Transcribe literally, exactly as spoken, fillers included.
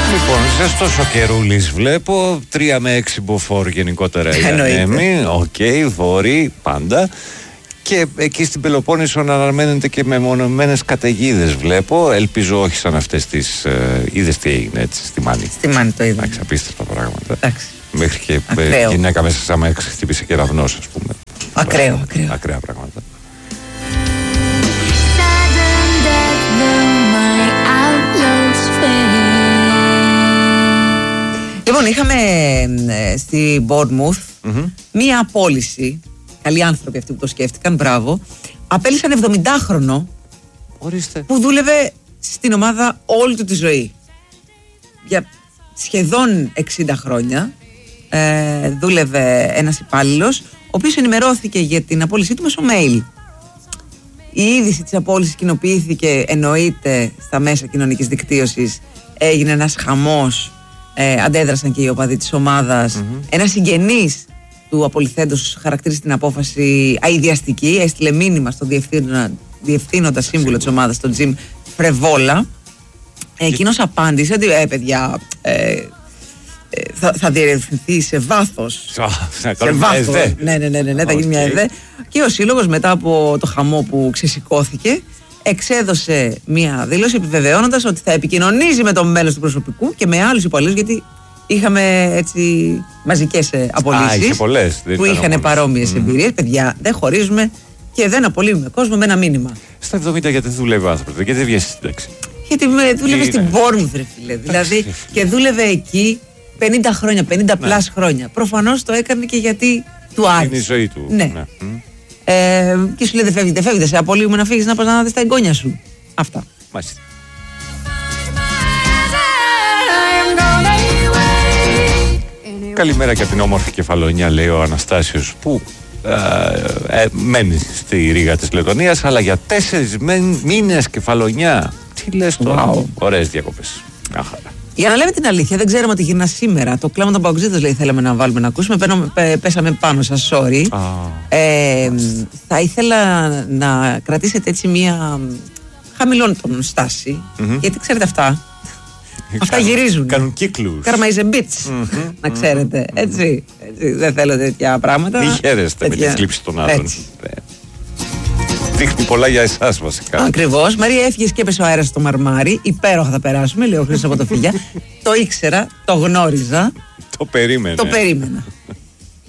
Λοιπόν, ζεστός ο καιρούλης βλέπω, τρία με έξι μποφόρ γενικότερα η ανέμη, οκ, okay, βόρειοι πάντα. Και εκεί στην Πελοπόννησο αναμένεται και μεμονωμένες καταιγίδες βλέπω, ελπίζω όχι σαν αυτές τις, ε, είδες τι έγινε έτσι στη Μάνη. Στη Μάνη το είδα. Εντάξει, απίστευτα πράγματα. Εντάξει. Μέχρι και ακραίο. Γυναίκα μέσα σε άμα έξι χτύπησε κεραυνός, ας πούμε. Ακραίο, ακραίο. Ακραία πράγματα. Λοιπόν, είχαμε ε, στη Bournemouth mm-hmm. μία απόλυση. Καλοί άνθρωποι αυτοί που το σκέφτηκαν, μπράβο. Απέλυσαν εβδομηντάχρονο. Ορίστε. Που δούλευε στην ομάδα όλη του τη ζωή. Για σχεδόν εξήντα χρόνια ε, δούλευε ένας υπάλληλος, ο οποίος ενημερώθηκε για την απόλυσή του μέσω mail. Η είδηση της απόλυσης κοινοποιήθηκε, εννοείται, στα μέσα κοινωνικής δικτύωσης. Έγινε ένας χαμός. Ε, αντέδρασαν και οι οπαδοί της ομάδας. Mm-hmm. Ένας συγγενής του απολυθέντος χαρακτήρισε την απόφαση αηδιαστική. Έστειλε μήνυμα στον διευθύνοντα, διευθύνοντα σύμβουλο της ομάδας, τον Τζιμ Φρεβόλα. Ε, εκείνος απάντησε ότι ε, παιδιά, ε, ε, θα, θα διερευνηθεί σε βάθος. σε βάθος. Ναι, ναι, ναι, ναι, ναι, θα γίνει μια ΕΔΕ. Και ο σύλλογος, μετά από το χαμό που ξεσηκώθηκε, εξέδωσε μία δήλωση επιβεβαιώνοντας ότι θα επικοινωνήσει με το μέλος του προσωπικού και με άλλους υπαλλήλους, γιατί είχαμε έτσι μαζικές απολύσεις που είχαν παρόμοιες mm. εμπειρίες. Παιδιά, δεν χωρίζουμε και δεν απολύουμε κόσμο με ένα μήνυμα. Στα εβδομήντα γιατί δούλευε ο άνθρωπος, γιατί δεν βγαίνει στη σύνταξη? Γιατί δούλευε στην Bournemouth, ρε φίλε. Δηλαδή, και δούλευε εκεί πενήντα χρόνια, πενήντα ναι. πλάς χρόνια. Προφανώς το έκανε και γιατί του άρεσε. Είναι η ζωή του. Ναι. ναι. Mm. Ε, και σου λέει δεν φεύγει, δεν φεύγει, σε απολύουμε να φύγεις να πας να δεις τα εγγόνια σου. Αυτά. Μάλιστα. Καλημέρα και από την όμορφη Κεφαλονιά, λέει ο Αναστάσιος, που ε, ε, μένει στη Ρήγα της Λετωνίας, αλλά για τέσσερις μήνες Κεφαλονιά. Τι λες τώρα? Wow. Ωραίες διακοπές. Αχάρα. Για να λέμε την αλήθεια, δεν ξέραμε ότι γυρνά σήμερα. Το κλάμα των Παουτζίδες, λέει, θέλαμε να βάλουμε να ακούσουμε. Παίρνω, πέ, πέσαμε πάνω σας, sorry. Ah, ε, θα ήθελα να κρατήσετε έτσι μία χαμηλών των στάση. Mm-hmm. Γιατί ξέρετε αυτά. Αυτά γυρίζουν. Κάνουν κύκλους. Karma is a bitch. Mm-hmm. Να ξέρετε. Mm-hmm. Έτσι, έτσι. Δεν θέλω τέτοια πράγματα. Μη χαίρεστε με τη θλίψη των άλλων. Δείχνει πολλά για εσάς βασικά. Ακριβώς. Μαρία, έφυγες και έπεσε ο αέρας στο μαρμάρι. Υπέροχα θα περάσουμε, λέει ο Χρήστος από το Φιλιά. Το ήξερα, το γνώριζα. Το περίμενα. Το περίμενα.